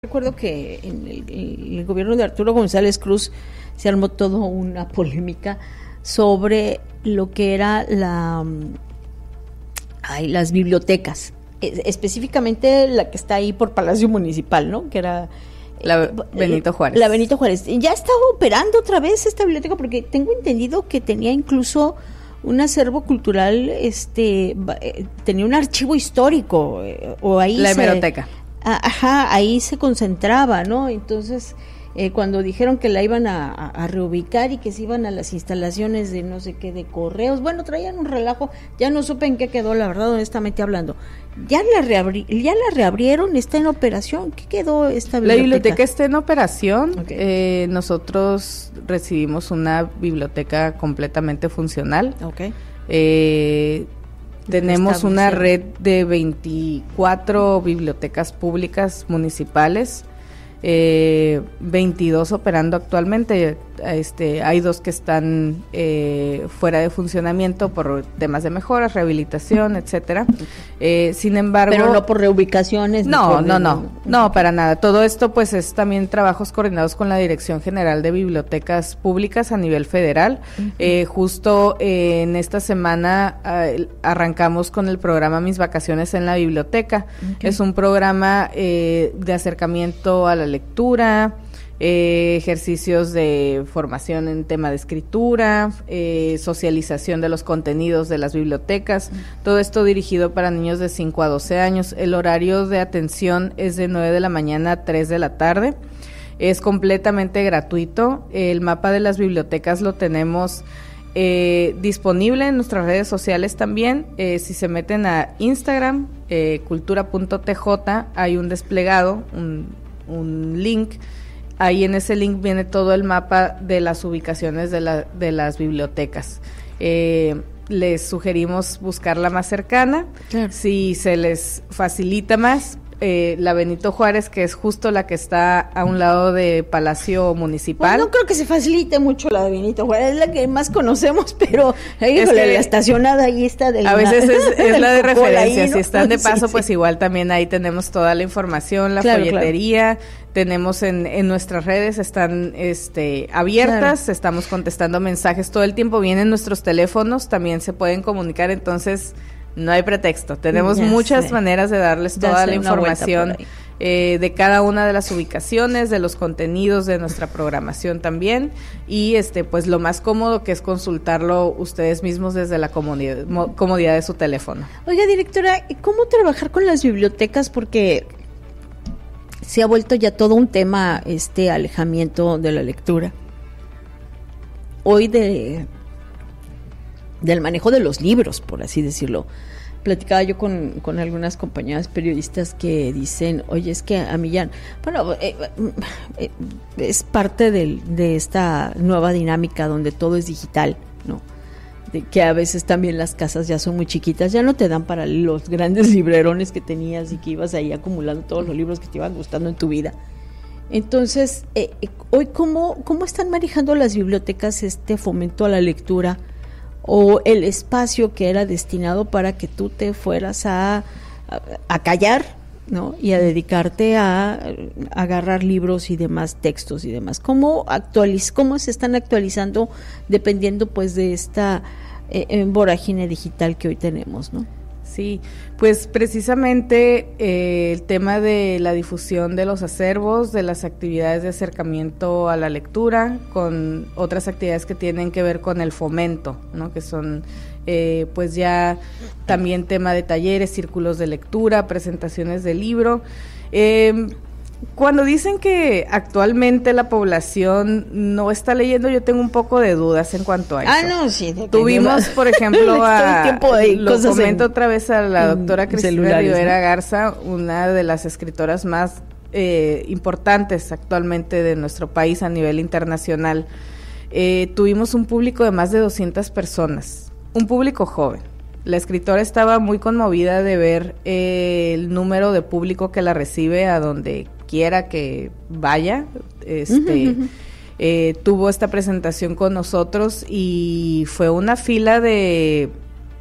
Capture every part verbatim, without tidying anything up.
Recuerdo que en el, en el gobierno de Arturo González Cruz se armó toda una polémica sobre lo que era la ay, las bibliotecas, específicamente la que está ahí por Palacio Municipal, ¿no? Que era la Benito Juárez. La Benito Juárez. Ya estaba operando otra vez esta biblioteca porque tengo entendido que tenía incluso un acervo cultural, este, tenía un archivo histórico o ahí la se, hemeroteca. Ajá, ahí se concentraba, ¿no? Entonces, eh, cuando dijeron que la iban a, a, a reubicar y que se iban a las instalaciones de no sé qué, de correos, bueno, traían un relajo, ya no supe en qué quedó, la verdad, honestamente hablando. Ya la, reabri ya la reabrieron, está en operación. ¿Qué quedó esta biblioteca? La biblioteca está en operación. Okay. Eh, nosotros recibimos una biblioteca completamente funcional. Okay. Eh, Tenemos una red de veinticuatro bibliotecas públicas municipales, eh, veintidós operando actualmente. Este, hay dos que están eh, fuera de funcionamiento por temas de mejoras, rehabilitación, etcétera. Eh, sin embargo, pero no por reubicaciones. No, por no, no, no, para nada. Todo esto, pues, es también trabajos coordinados con la Dirección General de Bibliotecas Públicas a nivel federal. Uh-huh. Eh, justo eh, en esta semana eh, arrancamos con el programa Mis Vacaciones en la Biblioteca. Okay. Es un programa eh, de acercamiento a la lectura. Eh, ejercicios de formación en tema de escritura, eh, socialización de los contenidos de las bibliotecas, todo esto dirigido para niños de cinco a doce años. El horario de atención es de nueve de la mañana a tres de la tarde, es completamente gratuito. El mapa de las bibliotecas lo tenemos eh, disponible en nuestras redes sociales también. Eh, si se meten a Instagram, eh, cultura punto t j, hay un desplegado, un, un link. Ahí en ese link viene todo el mapa de las ubicaciones de, la, de las bibliotecas. Eh, les sugerimos buscar la más cercana. Claro. Si se les facilita más, eh, la Benito Juárez, que es justo la que está a un lado de Palacio Municipal. Pues no creo que se facilite mucho la de Benito Juárez, es la que más conocemos, pero híjole, es que la estacionada ahí está del a veces es, es la de referencia, ahí, ¿no? Si están de paso, sí, pues sí. Igual también ahí tenemos toda la información, la claro, folletería. Claro. Tenemos en, en nuestras redes, están este, abiertas, claro. Estamos contestando mensajes todo el tiempo, vienen nuestros teléfonos, también se pueden comunicar, entonces no hay pretexto. Tenemos ya muchas sé. maneras de darles ya toda la información eh, de cada una de las ubicaciones, de los contenidos de nuestra programación también, y este pues lo más cómodo que es consultarlo ustedes mismos desde la comodidad, mo, comodidad de su teléfono. Oiga, directora, ¿cómo trabajar con las bibliotecas? Porque se ha vuelto ya todo un tema este alejamiento de la lectura. Hoy de del manejo de los libros, por así decirlo. Platicaba yo con, con algunas compañeras periodistas que dicen, oye, es que a mí ya, bueno, eh, eh, es parte del, de esta nueva dinámica donde todo es digital, ¿no? De que a veces también las casas ya son muy chiquitas, ya no te dan para los grandes librerones que tenías y que ibas ahí acumulando todos los libros que te iban gustando en tu vida. Entonces, eh, eh, hoy, ¿cómo, ¿cómo están manejando las bibliotecas este fomento a la lectura o el espacio que era destinado para que tú te fueras a, a, a callar, ¿no? Y a dedicarte a, a agarrar libros y demás textos y demás? ¿Cómo actualiz cómo se están actualizando dependiendo pues de esta eh, vorágine digital que hoy tenemos, ¿no? Sí, pues precisamente eh, el tema de la difusión de los acervos, de las actividades de acercamiento a la lectura, con otras actividades que tienen que ver con el fomento, ¿no? Que son eh, pues ya también tema de talleres, círculos de lectura, presentaciones de libro. Eh, Cuando dicen que actualmente la población no está leyendo, yo tengo un poco de dudas en cuanto a eso. Ah, no, sí. Tuvimos, por ejemplo, a, lo comento en, otra vez a la doctora Cristina Rivera, ¿no? Garza, una de las escritoras más eh, importantes actualmente de nuestro país a nivel internacional. Eh, tuvimos un público de más de doscientas personas, un público joven. La escritora estaba muy conmovida de ver eh, el número de público que la recibe a donde quiera que vaya. Este, uh-huh, uh-huh. Eh, tuvo esta presentación con nosotros y fue una fila de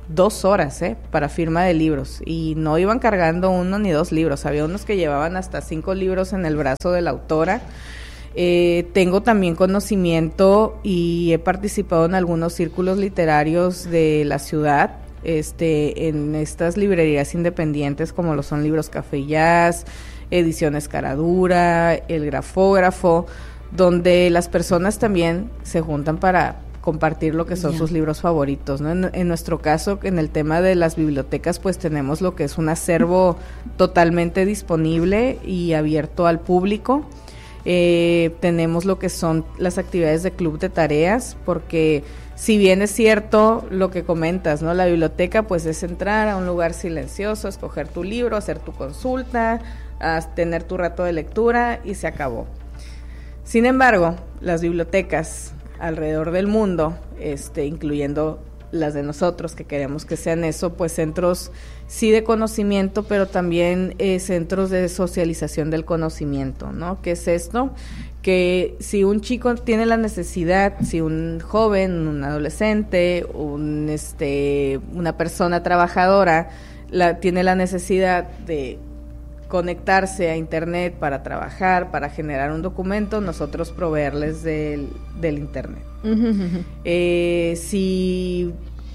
dos horas, ¿eh? Para firma de libros, y no iban cargando uno ni dos libros, había unos que llevaban hasta cinco libros en el brazo de la autora. Eh, tengo también conocimiento y he participado en algunos círculos literarios de la ciudad, este, en estas librerías independientes como lo son Libros Café Jazz, Ediciones Caradura, El Grafógrafo, donde las personas también se juntan para compartir lo que son yeah. sus libros favoritos, ¿no? En, en nuestro caso, en el tema de las bibliotecas, pues tenemos lo que es un acervo totalmente disponible y abierto al público. Eh, tenemos lo que son las actividades de club de tareas, porque si bien es cierto lo que comentas, ¿no? La biblioteca pues es entrar a un lugar silencioso, escoger tu libro, hacer tu consulta, a tener tu rato de lectura y se acabó. Sin embargo, las bibliotecas alrededor del mundo, este, incluyendo las de nosotros, que queremos que sean eso, pues centros sí de conocimiento, pero también eh, centros de socialización del conocimiento, ¿no? ¿Qué es esto? Que si un chico tiene la necesidad, si un joven, un adolescente, un, este, una persona trabajadora la, tiene la necesidad de conectarse a internet para trabajar, para generar un documento, nosotros proveerles del, del internet. Uh-huh. Eh, si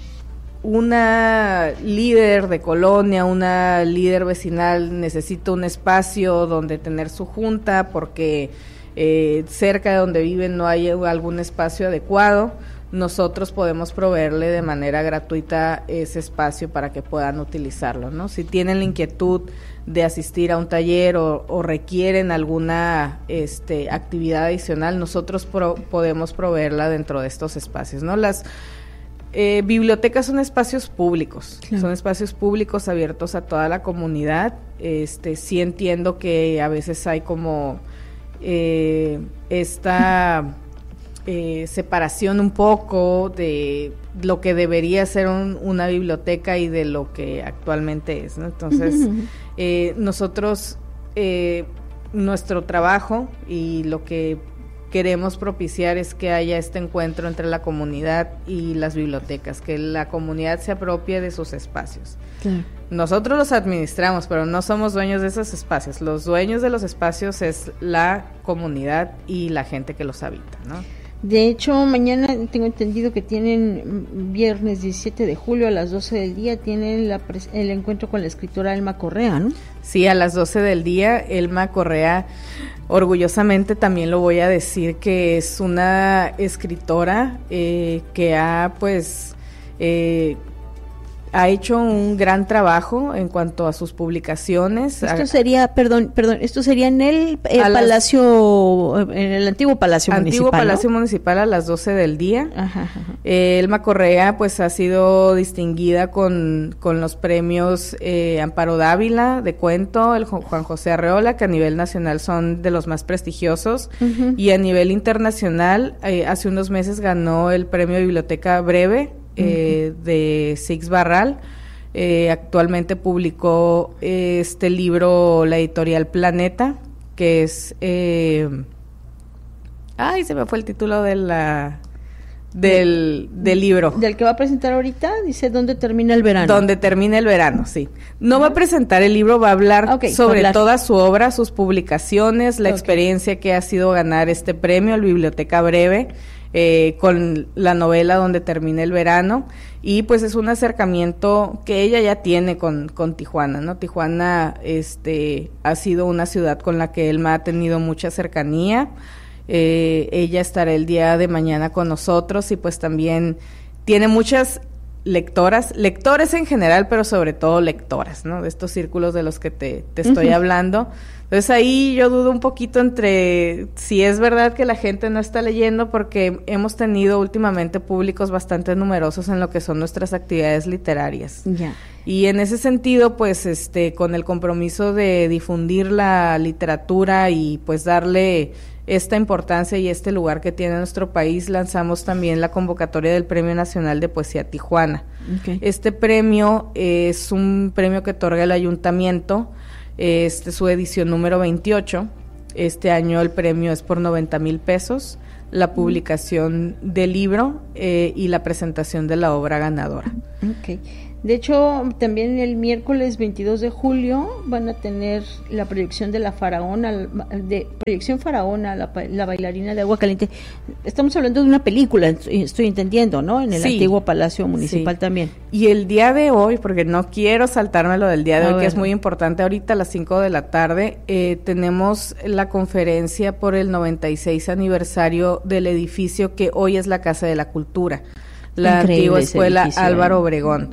una líder de colonia, una líder vecinal necesita un espacio donde tener su junta porque eh, cerca de donde viven no hay algún espacio adecuado, nosotros podemos proveerle de manera gratuita ese espacio para que puedan utilizarlo, ¿no? Si tienen la inquietud de asistir a un taller o, o requieren alguna este, actividad adicional, nosotros pro, podemos proveerla dentro de estos espacios, ¿no? Las eh, bibliotecas son espacios públicos, claro. son espacios públicos abiertos a toda la comunidad. Este, sí entiendo que a veces hay como eh, esta Eh, separación un poco de lo que debería ser un, una biblioteca y de lo que actualmente es, ¿no? Entonces, eh, nosotros, eh, nuestro trabajo y lo que queremos propiciar es que haya este encuentro entre la comunidad y las bibliotecas, que la comunidad se apropie de sus espacios. Claro. Nosotros los administramos, pero no somos dueños de esos espacios. Los dueños de los espacios es la comunidad y la gente que los habita, ¿no? De hecho, mañana tengo entendido que tienen, viernes diecisiete de julio a las doce del día, tienen la, el encuentro con la escritora Elma Correa, ¿no? Sí, a las doce del día, Elma Correa, orgullosamente también lo voy a decir, que es una escritora eh, que ha, pues, eh, ha hecho un gran trabajo en cuanto a sus publicaciones. Esto sería, perdón, perdón, esto sería en el eh, Palacio, las, en el antiguo Palacio antiguo Municipal. Antiguo Palacio ¿no? Municipal a las doce del día. Ajá, ajá. Eh, Elma Correa, pues, ha sido distinguida con, con los premios eh, Amparo Dávila de cuento, el Juan José Arreola, que a nivel nacional son de los más prestigiosos, uh-huh. y a nivel internacional, eh, hace unos meses ganó el premio Biblioteca Breve, Eh, uh-huh. de Six Barral. Eh, actualmente publicó eh, este libro la editorial Planeta, que es eh, ay, se me fue el título de la del, del libro. Del que va a presentar ahorita, dice ¿Dónde termina el verano? Donde termina el verano, sí. No uh-huh. va a presentar el libro, va a hablar okay, sobre hablar. toda su obra, sus publicaciones, la okay. experiencia que ha sido ganar este premio, el Biblioteca Breve, Eh, con la novela Donde termina el verano, y pues es un acercamiento que ella ya tiene con, con Tijuana, ¿no? Tijuana este, ha sido una ciudad con la que Elma ha tenido mucha cercanía. Eh, ella estará el día de mañana con nosotros y pues también tiene muchas lectoras, lectores en general, pero sobre todo lectoras, ¿no? De estos círculos de los que te, te estoy uh-huh. hablando. Entonces ahí yo dudo un poquito entre si es verdad que la gente no está leyendo, porque hemos tenido últimamente públicos bastante numerosos en lo que son nuestras actividades literarias. Ya. Y en ese sentido, pues, este, con el compromiso de difundir la literatura y pues darle esta importancia y este lugar que tiene nuestro país, lanzamos también la convocatoria del Premio Nacional de Poesía Tijuana. Okay. Este premio es un premio que otorga el ayuntamiento. Este es su edición número veintiocho. Este año el premio es por noventa mil pesos, la publicación del libro eh, y la presentación de la obra ganadora. Okay. De hecho, también el miércoles veintidós de julio van a tener la proyección de la faraona, de proyección faraona, la, la bailarina de agua caliente. Estamos hablando de una película, estoy entendiendo, ¿no? En el sí, antiguo Palacio Municipal sí. también. Y el día de hoy, porque no quiero saltarme lo del día de a hoy, ver. que es muy importante, ahorita a las cinco de la tarde, eh, tenemos la conferencia por el noventa y seis aniversario del edificio que hoy es la Casa de la Cultura, la Increíble antigua escuela edificio, Álvaro Obregón.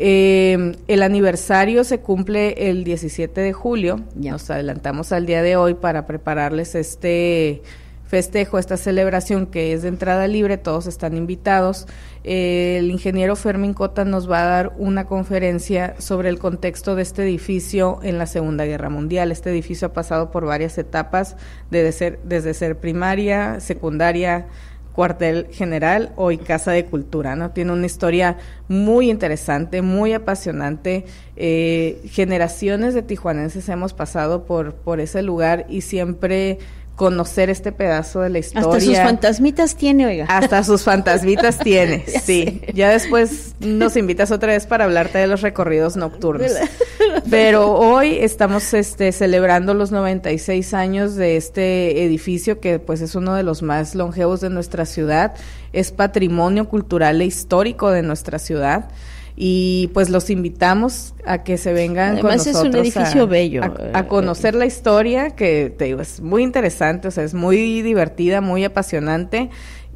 Eh, el aniversario se cumple el diecisiete de julio, ya. Nos adelantamos al día de hoy para prepararles este festejo, esta celebración que es de entrada libre, todos están invitados. Eh, el ingeniero Fermín Cota nos va a dar una conferencia sobre el contexto de este edificio en la Segunda Guerra Mundial. Este edificio ha pasado por varias etapas, desde ser, desde ser primaria, secundaria, cuartel general, hoy Casa de Cultura, ¿no? Tiene una historia muy interesante, muy apasionante. Eh, generaciones de tijuanenses hemos pasado por, por ese lugar y siempre conocer este pedazo de la historia. Hasta sus fantasmitas tiene, oiga. Hasta sus fantasmitas tiene, sí. Sé. Ya después nos invitas otra vez para hablarte de los recorridos nocturnos. Pero hoy estamos este celebrando los noventa y seis años de este edificio que pues es uno de los más longevos de nuestra ciudad, es patrimonio cultural e histórico de nuestra ciudad. Y pues los invitamos a que se vengan Además con nosotros. Además es un edificio a, bello. A, a conocer la historia, que te digo, es muy interesante, o sea, es muy divertida, muy apasionante,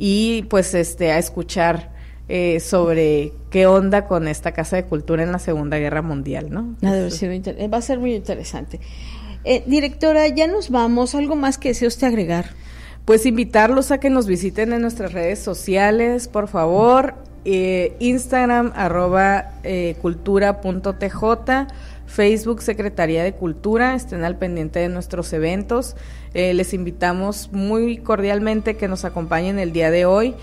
y pues este a escuchar eh, sobre qué onda con esta Casa de Cultura en la Segunda Guerra Mundial, ¿no? Ah, debe ser inter- va a ser muy interesante. Eh, directora, ya nos vamos, ¿algo más que desea usted agregar? Pues invitarlos a que nos visiten en nuestras redes sociales, por favor. Eh, Instagram arroba eh, cultura punto t j, Facebook Secretaría de Cultura, estén al pendiente de nuestros eventos. Eh, les invitamos muy cordialmente que nos acompañen el día de hoy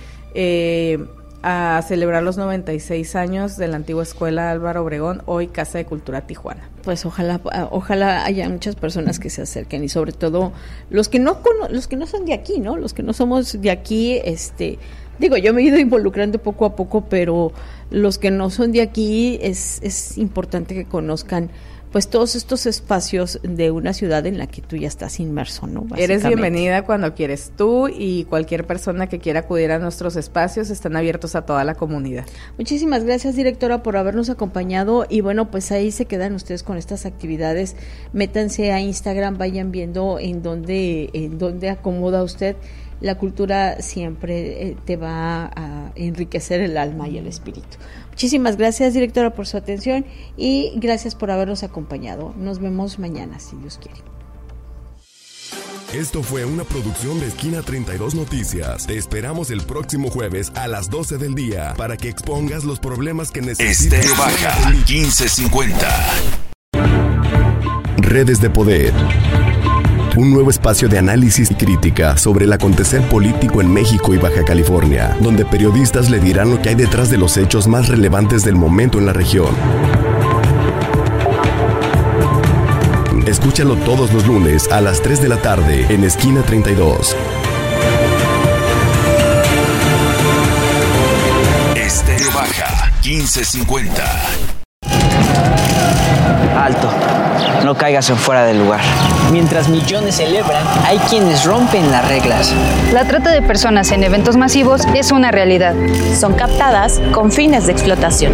eh, a celebrar los noventa y seis años de la antigua escuela Álvaro Obregón, hoy Casa de Cultura Tijuana. Pues ojalá ojalá haya muchas personas que se acerquen, y sobre todo los que no los que no son de aquí, ¿no? Los que no somos de aquí, este Digo, yo me he ido involucrando poco a poco, pero los que no son de aquí es, es importante que conozcan pues todos estos espacios de una ciudad en la que tú ya estás inmerso, ¿no? Eres bienvenida cuando quieres tú, y cualquier persona que quiera acudir a nuestros espacios están abiertos a toda la comunidad. Muchísimas gracias, directora, por habernos acompañado, y bueno, pues ahí se quedan ustedes con estas actividades. Métanse a Instagram, vayan viendo en dónde, en dónde acomoda usted. La cultura siempre eh, te va a enriquecer el alma y el espíritu. Muchísimas gracias, directora, por su atención, y gracias por habernos acompañado. Nos vemos mañana, si Dios quiere. Esto fue una producción de Esquina treinta y dos Noticias. Te esperamos el próximo jueves a las doce del día para que expongas los problemas que necesitas. Estéreo Baja quince cincuenta. Redes de Poder. Un nuevo espacio de análisis y crítica sobre el acontecer político en México y Baja California, donde periodistas le dirán lo que hay detrás de los hechos más relevantes del momento en la región. Escúchalo todos los lunes a las tres de la tarde en Esquina treinta y dos. Estéreo Baja quince cincuenta. Alto, no caigas en fuera del lugar. Mientras millones celebran, hay quienes rompen las reglas. La trata de personas en eventos masivos es una realidad. Son captadas con fines de explotación.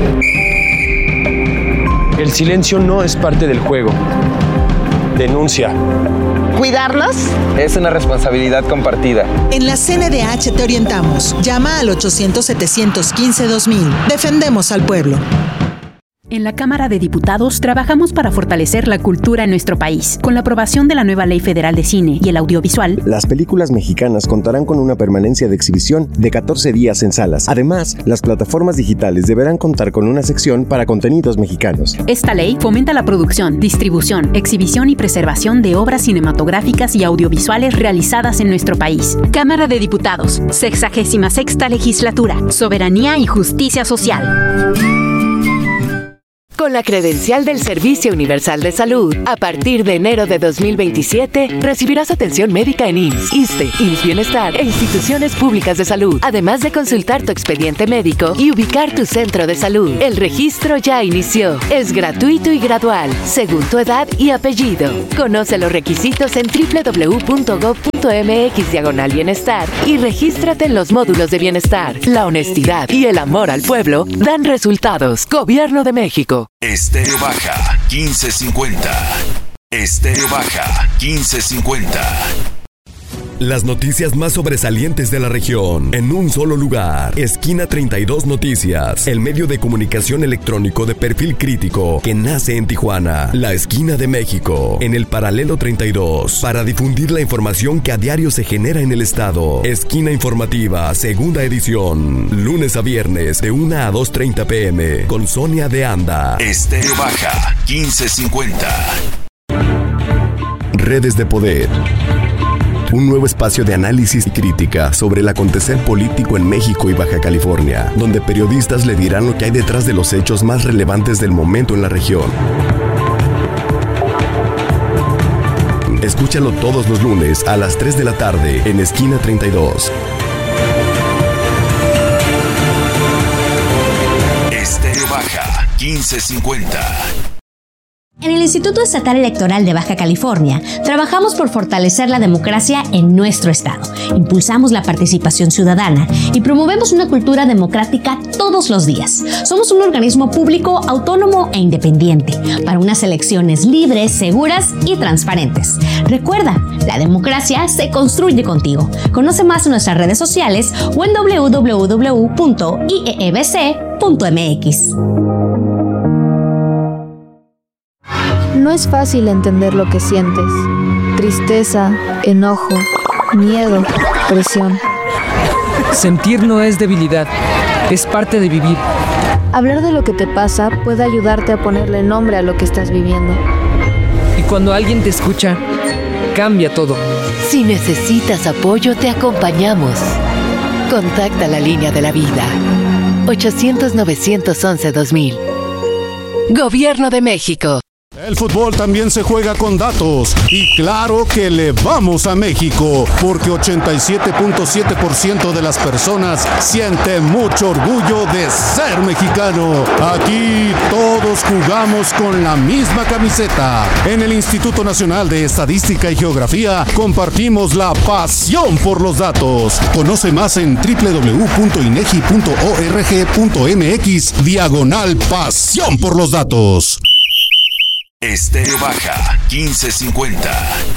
El silencio no es parte del juego. Denuncia. ¿Cuidarlos? Es una responsabilidad compartida. En la C N D H te orientamos. Llama al ochocientos, setecientos quince, dos mil. Defendemos al pueblo. En la Cámara de Diputados trabajamos para fortalecer la cultura en nuestro país. Con la aprobación de la nueva Ley Federal de Cine y el Audiovisual, las películas mexicanas contarán con una permanencia de exhibición de catorce días en salas. Además, las plataformas digitales deberán contar con una sección para contenidos mexicanos. Esta ley fomenta la producción, distribución, exhibición y preservación de obras cinematográficas y audiovisuales realizadas en nuestro país. Cámara de Diputados, sexagésima sexta legislatura, soberanía y justicia social. Con la credencial del Servicio Universal de Salud, a partir de enero de dos mil veintisiete, recibirás atención médica en I M S S, ISSSTE, I M S S Bienestar e instituciones públicas de salud, además de consultar tu expediente médico y ubicar tu centro de salud. El registro ya inició. Es gratuito y gradual, según tu edad y apellido. Conoce los requisitos en doble u doble u doble u punto gob punto eme equis diagonal bienestar y regístrate en los módulos de bienestar. La honestidad y el amor al pueblo dan resultados. Gobierno de México. Estéreo Baja quince cincuenta. Estéreo Baja quince cincuenta. Las noticias más sobresalientes de la región en un solo lugar. Esquina treinta y dos Noticias, el medio de comunicación electrónico de perfil crítico que nace en Tijuana, la esquina de México, en el paralelo treinta y dos, para difundir la información que a diario se genera en el estado. Esquina informativa, segunda edición, lunes a viernes de una a dos treinta pm, con Sonia de Anda. Estéreo Baja quince cincuenta. Redes de Poder. Un nuevo espacio de análisis y crítica sobre el acontecer político en México y Baja California, donde periodistas le dirán lo que hay detrás de los hechos más relevantes del momento en la región. Escúchalo todos los lunes a las tres de la tarde en Esquina treinta y dos. Estéreo Baja quince cincuenta. En el Instituto Estatal Electoral de Baja California, trabajamos por fortalecer la democracia en nuestro estado. Impulsamos la participación ciudadana y promovemos una cultura democrática todos los días. Somos un organismo público, autónomo e independiente para unas elecciones libres, seguras y transparentes. Recuerda, la democracia se construye contigo. Conoce más en nuestras redes sociales o en doble u doble u doble u punto i e e b c punto eme equis. No es fácil entender lo que sientes. Tristeza, enojo, miedo, presión. Sentir no es debilidad, es parte de vivir. Hablar de lo que te pasa puede ayudarte a ponerle nombre a lo que estás viviendo. Y cuando alguien te escucha, cambia todo. Si necesitas apoyo, te acompañamos. Contacta la línea de la vida. ochocientos, novecientos once, dos mil. Gobierno de México. El fútbol también se juega con datos y claro que le vamos a México porque ochenta y siete punto siete por ciento de las personas siente mucho orgullo de ser mexicano. Aquí todos jugamos con la misma camiseta. En el Instituto Nacional de Estadística y Geografía compartimos la pasión por los datos. Conoce más en doble u doble u doble u punto inegi punto org punto eme equis diagonal pasión por los datos. Estéreo Baja quince cincuenta.